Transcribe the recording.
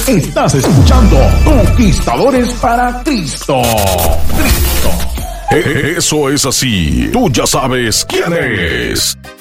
Estás escuchando Conquistadores para Cristo. Eso es así. Tú ya sabes quién es.